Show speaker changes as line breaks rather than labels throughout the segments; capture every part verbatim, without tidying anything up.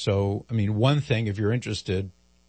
So, I mean, one thing, if you're interested,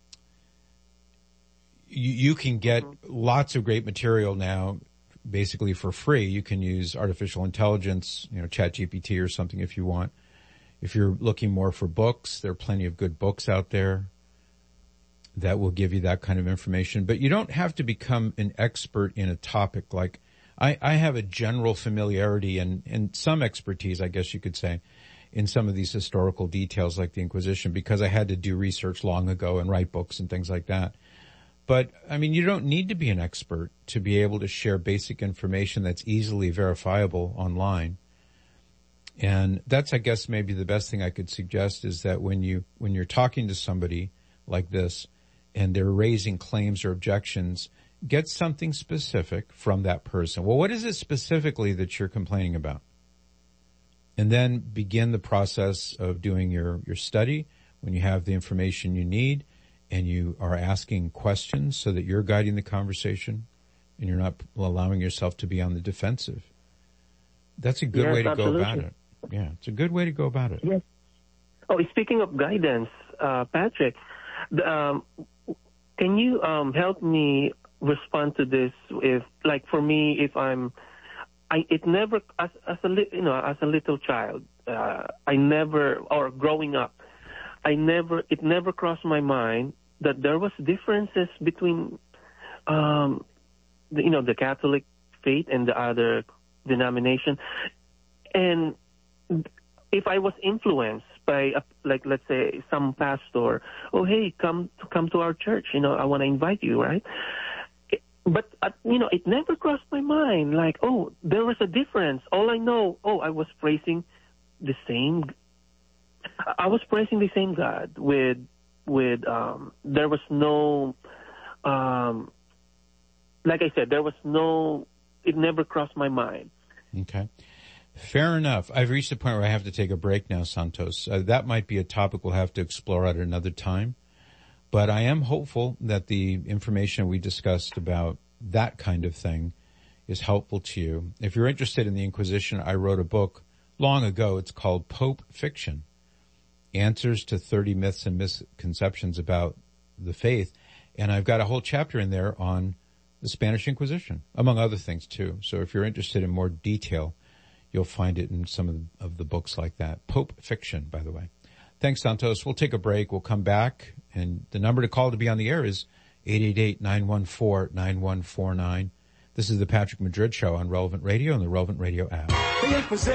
you, you can get mm-hmm. lots of great material now, basically for free. You can use artificial intelligence, you know, ChatGPT or something if you want. If you're looking more for books, there are plenty of good books out there that will give you that kind of information. But you don't have to become an expert in a topic. Like I, I have a general familiarity and, and some expertise, I guess you could say, in some of these historical details like the Inquisition, because I had to do research long ago and write books and things like that. But, I mean, you don't need to be an expert to be able to share basic information that's easily verifiable online. And that's, I guess, maybe the best thing I could suggest is that when you, when you're talking to somebody like this and they're raising claims or objections, get something specific from that person. Well, what is it specifically that you're complaining about? And then begin the process of doing your, your study when you have the information you need and you are asking questions so that you're guiding the conversation and you're not allowing yourself to be on the defensive. That's a good
yes,
way to
absolutely.
go about it. Yeah, it's a good way to go about it.
Yes. Oh, speaking of guidance, uh, Patrick, the, um, can you um, help me respond to this? If, like, for me, if I'm, I it never as as a li- you know as a little child, uh, I never or growing up, I never it never crossed my mind that there was differences between, um, the, you know, the Catholic faith and the other denomination, and if I was influenced by, a, like, let's say, some pastor, oh, hey, come to, come to our church, you know, I want to invite you, right? It, but, uh, you know, it never crossed my mind, like, oh, there was a difference. All I know, oh, I was praising the same, I was praising the same God with, with, um, there was no, um, like I said, there was no, it never crossed my mind.
Okay. Fair enough. I've reached the point where I have to take a break now, Santos. Uh, that might be a topic we'll have to explore at another time. But I am hopeful that the information we discussed about that kind of thing is helpful to you. If you're interested in the Inquisition, I wrote a book long ago. It's called Pope Fiction, Answers to thirty Myths and Misconceptions About the Faith. And I've got a whole chapter in there on the Spanish Inquisition, among other things too. So if you're interested in more detail, you'll find it in some of the, of the books like that. Pope Fiction, by the way. Thanks, Santos. We'll take a break. We'll come back. And the number to call to be on the air is eight eight eight, nine one four, nine one four nine. This is the Patrick Madrid Show on Relevant Radio and the Relevant Radio app.